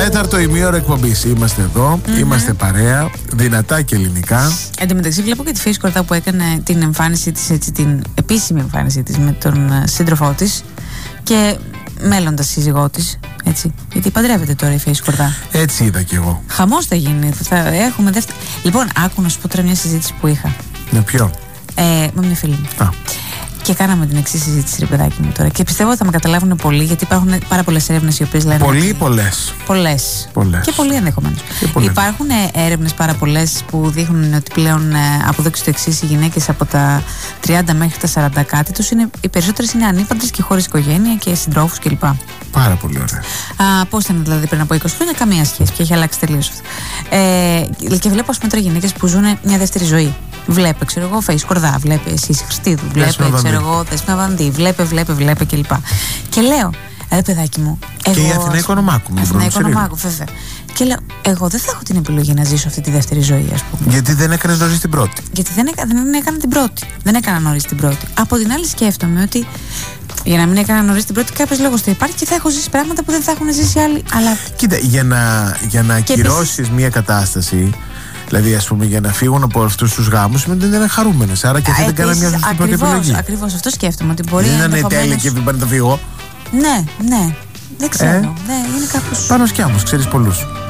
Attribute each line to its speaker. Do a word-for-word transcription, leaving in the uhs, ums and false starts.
Speaker 1: Τέταρτο ημίωρο εκπομπής. Είμαστε εδώ, mm-hmm. είμαστε παρέα, δυνατά και ελληνικά.
Speaker 2: Εν τω μεταξύ, βλέπω και τη Φέη Σκορδά που έκανε την εμφάνισή της, έτσι, την επίσημη εμφάνισή της με τον σύντροφό της και μέλλοντα σύζυγό της. Έτσι. Γιατί παντρεύεται τώρα η Φέη Σκορδά.
Speaker 1: Έτσι είδα κι εγώ.
Speaker 2: Χαμός θα γίνει. Θα έχουμε δεύτερη. Λοιπόν, άκου να σου πω τώρα μια συζήτηση που είχα.
Speaker 1: Με ποιον?
Speaker 2: Ε, με μια φίλη μου.
Speaker 1: Α.
Speaker 2: Και κάναμε την εξής συζήτηση, ρε παιδάκι μου τώρα. Και πιστεύω ότι θα με καταλάβουν πολύ, γιατί υπάρχουν πάρα πολλές έρευνες οι οποίες λένε.
Speaker 1: Πολύ, πολλές.
Speaker 2: Πολλές.
Speaker 1: Πολλές.
Speaker 2: Και πολλοί ενδεχομένως. Υπάρχουν έρευνες πάρα πολλές που δείχνουν ότι πλέον από εδώ και στο εξής οι γυναίκες από τα τριάντα μέχρι τα σαράντα κάτι τους είναι, οι περισσότερες είναι ανήπαντρες και χωρίς οικογένεια και συντρόφους κλπ.
Speaker 1: Πάρα πολύ ωραία.
Speaker 2: Πώς ήταν δηλαδή πριν από είκοσι χρόνια, καμία σχέση και έχει αλλάξει τελείως αυτό. Ε, και βλέπω ας πούμε τώρα γυναίκες που ζουν μια δεύτερη ζωή. Βλέπε, ξέρω εγώ, Φέη Σκορδά, βλέπε εσύ Χριστίδου, βλέπε, ξέρω εγώ, Δέσποινα Βανδύ, βλέπε, βλέπε, βλέπε κλπ. Και λέω, ρε παιδάκι μου.
Speaker 1: Εγώ, και η Αθηνά Οικονομάκου.
Speaker 2: Αθηνά Οικονομάκου, βέβαια. Και λέω, εγώ δεν θα έχω την επιλογή να ζήσω αυτή τη δεύτερη ζωή, ας πούμε.
Speaker 1: Γιατί δεν έκανε νωρίς την πρώτη.
Speaker 2: Γιατί δεν, έκα, δεν έκανα την πρώτη. Δεν έκανα νωρίς την πρώτη. Από την άλλη, σκέφτομαι ότι για να μην έκανα νωρίς την πρώτη, κάποιος λόγος θα υπάρχει και θα έχω ζήσει πράγματα που δεν θα έχουν ζήσει άλλοι. Αλλά...
Speaker 1: Κοίτα, για να, για να ακυρώσεις επίσης... μια κατάσταση. Δηλαδή, ας πούμε, για να φύγουν από αυτούς τους γάμους, σημαίνει ότι δεν είναι χαρούμενες. Άρα και αυτοί δεν κάνανε μια σωστή πρώτη επιλογή.
Speaker 2: Ακριβώς, αυτό σκέφτομαι. Ότι μπορεί
Speaker 1: δεν
Speaker 2: να
Speaker 1: είναι τέλεια και δεν πάνε να φύγω.
Speaker 2: Ναι, ναι. Δεν ξέρω. Ε, ναι, είναι κάπως.
Speaker 1: Πάνω σκιάμος, ξέρεις πολλούς.